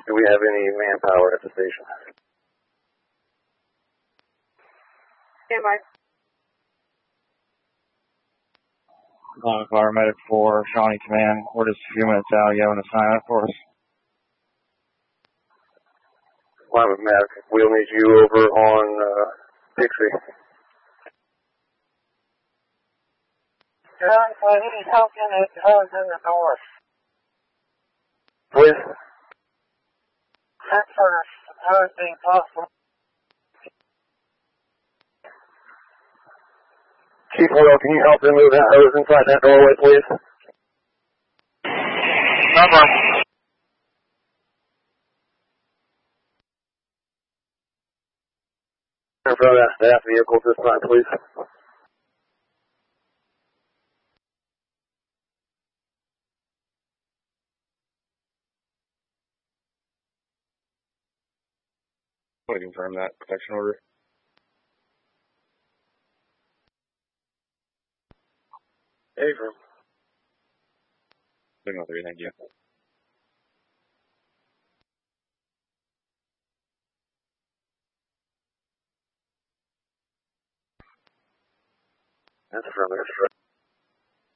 Do we have any manpower at the station? Stand by. Fire Medic 4, Shawnee Command. We're just a few minutes out. You have an assignment for us? Climate Medic, we'll need you over on Dixie. John, I need help in the north. Please? Check for everything possible. Chief Oil, can you help them move that hose inside that doorway, please? Number. In front of that staff vehicle this time, please. I want to confirm that protection order. Avram. Signal 3, thank you. That's from extra.